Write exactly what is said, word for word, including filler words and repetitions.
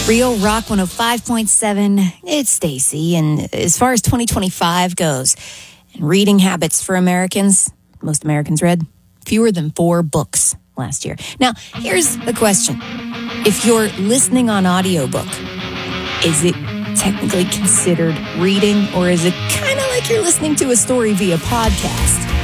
Real Rock one oh five point seven, it's Stacy. And as far as twenty twenty-five goes, and reading habits for Americans, most Americans read fewer than four books last year. Now, here's the question. If you're listening on audiobook, is it technically considered reading, or is it kind of like you're listening to a story via podcast?